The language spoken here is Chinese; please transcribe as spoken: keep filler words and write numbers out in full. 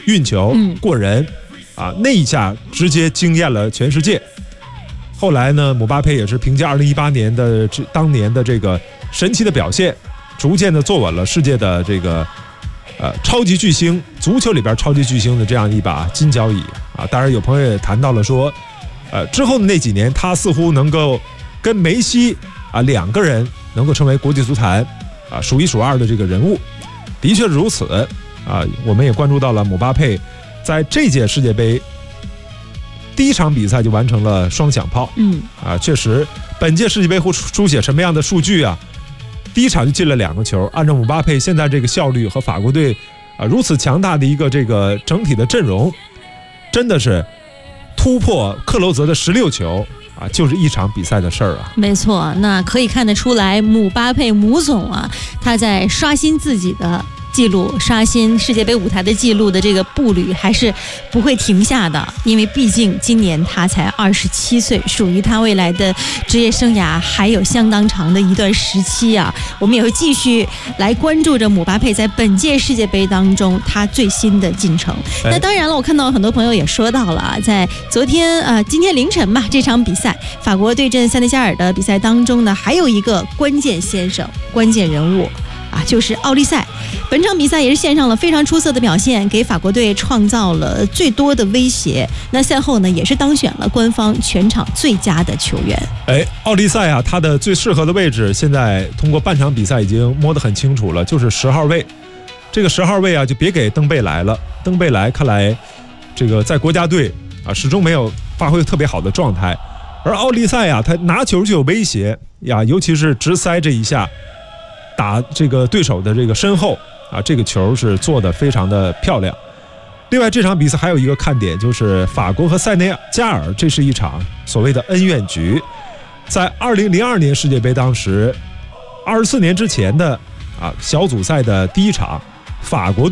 运球过人，啊，那一下直接惊艳了全世界。后来呢，姆巴佩也是凭借二零一八年的这当年的这个神奇的表现，逐渐的坐稳了世界的这个呃超级巨星足球里边超级巨星的这样一把金脚椅啊。当然，有朋友也谈到了说，呃，之后的那几年，他似乎能够跟梅西啊两个人能够成为国际足坛啊数一数二的这个人物，的确是如此啊。我们也关注到了姆巴佩在这届世界杯第一场比赛就完成了双响炮， 嗯啊，确实，本届世界杯会书写什么样的数据啊？第一场就进了两个球，按照姆巴佩现在这个效率和法国队啊如此强大的一个这个整体的阵容，真的是突破克罗泽的十六球啊，就是一场比赛的事儿啊。 没错，那可以看得出来，姆巴佩姆总啊，他在刷新自己的记录，刷新世界杯舞台的记录的这个步履还是不会停下的，因为毕竟今年他才二十七岁，属于他未来的职业生涯还有相当长的一段时期啊。我们也会继续来关注着姆巴佩在本届世界杯当中他最新的进程。那当然了，我看到很多朋友也说到了啊，在昨天呃今天凌晨吧，这场比赛法国对阵塞内加尔的比赛当中呢，还有一个关键先生、关键人物啊，就是奥利塞。本场比赛也是献上了非常出色的表现，给法国队创造了最多的威胁。那赛后呢，也是当选了官方全场最佳的球员。 哎，奥利塞啊，他的最适合的位置，现在通过半场比赛已经摸得很清楚了，就是十号位。这个十号位啊，就别给登贝莱了。登贝莱看来，这个在国家队啊，始终没有发挥特别好的状态。而奥利塞啊，他拿球就有威胁呀，尤其是直塞这一下，打这个对手的这个身后。啊，这个球是做得非常的漂亮。另外，这场比赛还有一个看点，就是法国和塞内加尔，这是一场所谓的恩怨局。在二零零二年世界杯当时，二十四年之前的啊小组赛的第一场，法国队